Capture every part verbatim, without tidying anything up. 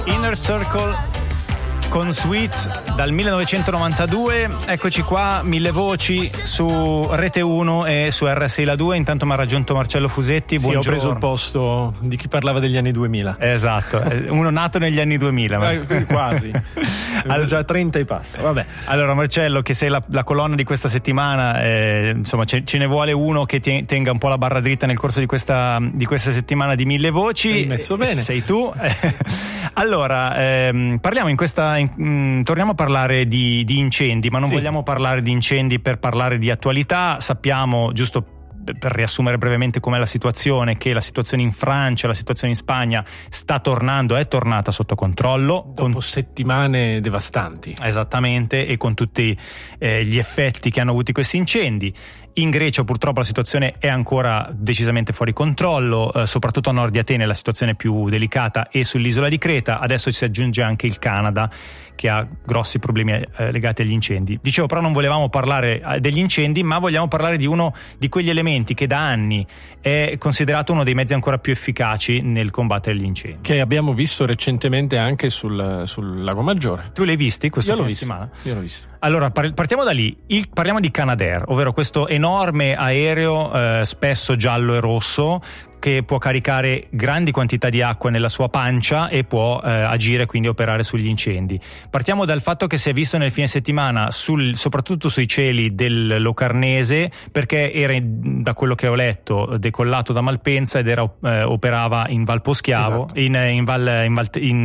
Inner Circle con Sweet dal millenovecentonovantadue. Eccoci qua, mille voci su Rete uno e su R S I La due. Intanto mi ha raggiunto Marcello Fusetti. Sì, buongiorno. ho preso il posto di chi parlava degli anni duemila. Esatto, uno nato negli anni duemila. Ma... Eh, quasi. Allora, già trenta e passa. Vabbè. Allora Marcello, che sei la, la colonna di questa settimana, eh, insomma ce, ce ne vuole uno che tenga un po' la barra dritta nel corso di questa, di questa settimana di mille voci. Sei messo bene. Sei tu. Allora, ehm, parliamo in questa in, mh, torniamo a parlare di, di incendi, ma non sì. vogliamo parlare di incendi per parlare di attualità. Sappiamo, giusto per riassumere brevemente com'è la situazione, che la situazione in Francia, la situazione in Spagna sta tornando, è tornata sotto controllo. Dopo con... settimane devastanti. Esattamente, e con tutti eh, gli effetti che hanno avuto questi incendi. In Grecia purtroppo la situazione è ancora decisamente fuori controllo, eh, soprattutto a nord di Atene la situazione è più delicata, e sull'isola di Creta. Adesso si aggiunge anche il Canada, che ha grossi problemi eh, legati agli incendi. Dicevo, però non volevamo parlare eh, degli incendi, ma vogliamo parlare di uno di quegli elementi che da anni è considerato uno dei mezzi ancora più efficaci nel combattere gli incendi. Che abbiamo visto recentemente anche sul, sul Lago Maggiore. Tu l'hai visti questo fine settimana? Io l'ho visto. Allora, partiamo da lì. Il, parliamo di Canadair, ovvero questo enorme aereo, eh, spesso giallo e rosso, che può caricare grandi quantità di acqua nella sua pancia e può eh, agire, quindi operare sugli incendi. Partiamo dal fatto che si è visto nel fine settimana sul, soprattutto sui cieli del Locarnese, perché era, da quello che ho letto, decollato da Malpensa ed era, eh, operava in Val Poschiavo, esatto. in, in, Val, in, Val,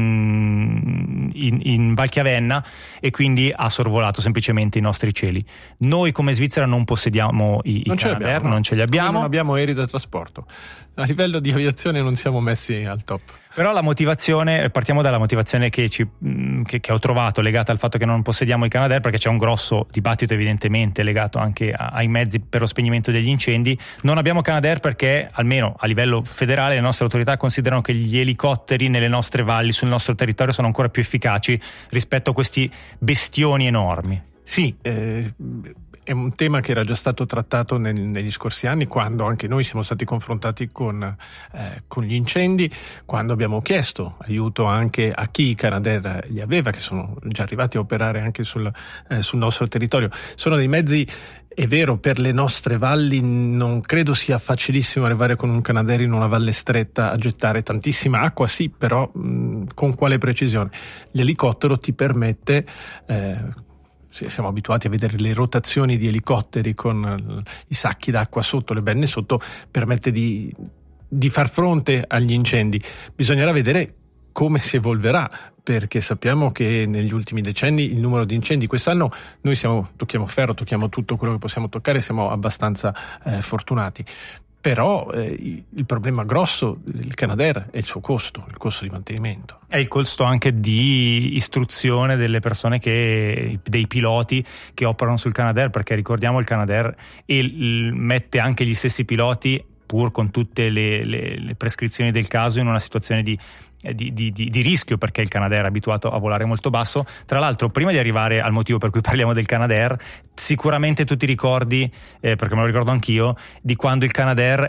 in, in, in Val Chiavenna, e quindi ha sorvolato semplicemente i nostri cieli. Noi come Svizzera non possediamo i, non i Canadair, no. non ce li abbiamo. Come non abbiamo aerei da trasporto. A livello di aviazione non siamo messi al top. Però la motivazione, partiamo dalla motivazione che, ci, che, che ho trovato legata al fatto che non possediamo i Canadair, perché c'è un grosso dibattito evidentemente legato anche a, ai mezzi per lo spegnimento degli incendi. Non abbiamo Canadair perché, almeno a livello federale, le nostre autorità considerano che gli elicotteri nelle nostre valli, sul nostro territorio, sono ancora più efficaci rispetto a questi bestioni enormi. Sì, eh, è un tema che era già stato trattato nel, negli scorsi anni, quando anche noi siamo stati confrontati con, eh, con gli incendi, quando abbiamo chiesto aiuto anche a chi i Canadair li aveva, che sono già arrivati a operare anche sul, eh, sul nostro territorio. Sono dei mezzi, è vero, per le nostre valli non credo sia facilissimo arrivare con un Canadair in una valle stretta a gettare tantissima acqua, sì, però mh, con quale precisione? L'elicottero ti permette... Eh, siamo abituati a vedere le rotazioni di elicotteri con i sacchi d'acqua sotto, le benne sotto, permette di, di far fronte agli incendi. Bisognerà vedere come si evolverà, perché sappiamo che negli ultimi decenni il numero di incendi, quest'anno noi siamo, tocchiamo ferro, tocchiamo tutto quello che possiamo toccare, siamo abbastanza eh, fortunati. Però eh, il problema grosso del Canadair è il suo costo, il costo di mantenimento. È il costo anche di istruzione delle persone, che dei piloti che operano sul Canadair, perché ricordiamo il Canadair e il, mette anche gli stessi piloti, pur con tutte le, le, le prescrizioni del caso, in una situazione di Di, di, di rischio, perché il Canadair è abituato a volare molto basso. Tra l'altro, prima di arrivare al motivo per cui parliamo del Canadair, sicuramente tu ti ricordi, eh, perché me lo ricordo anch'io, di quando il Canadair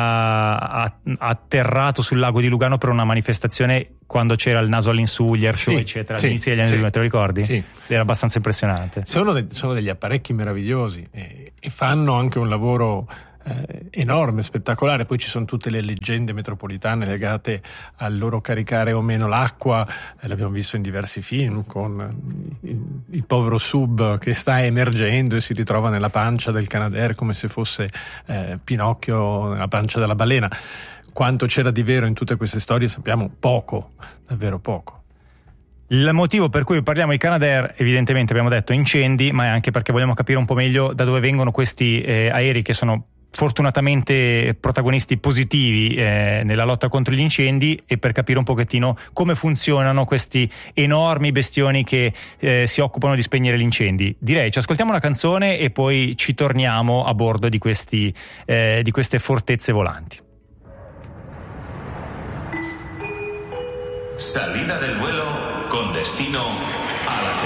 era atterrato sul lago di Lugano per una manifestazione, quando c'era il naso all'insù, gli air show, sì, eccetera, sì, all'inizio degli anni sì, duemila, te lo ricordi? Sì. Era abbastanza impressionante. Sono, de- sono degli apparecchi meravigliosi e, e fanno anche un lavoro Eh, enorme, spettacolare. Poi ci sono tutte le leggende metropolitane legate al loro caricare o meno l'acqua, eh, l'abbiamo visto in diversi film, con il, il povero sub che sta emergendo e si ritrova nella pancia del Canadair come se fosse eh, Pinocchio nella pancia della balena. Quanto c'era di vero in tutte queste storie sappiamo poco, davvero poco. Il motivo per cui parliamo di Canadair, evidentemente abbiamo detto incendi, ma è anche perché vogliamo capire un po' meglio da dove vengono questi eh, aerei, che sono fortunatamente protagonisti positivi eh, nella lotta contro gli incendi, e per capire un pochettino come funzionano questi enormi bestioni che eh, si occupano di spegnere gli incendi. Direi ci ascoltiamo una canzone e poi ci torniamo a bordo di questi eh, di queste fortezze volanti. Salida del vuelo con destino a la